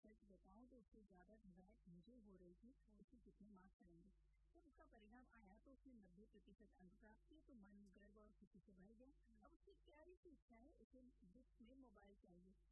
सच बताऊं तो उससे ज्यादा घबराहट मुझे हो रही थी उसके कितने मार्क्स आएंगे। जब उसका परिणाम आया तो उसने 90% अंक प्राप्त किए तो मन गर्व और खुशी से भर गया। अब उसकी प्यारी सी इच्छा है, उसे बुक्स में मोबाइल चाहिए।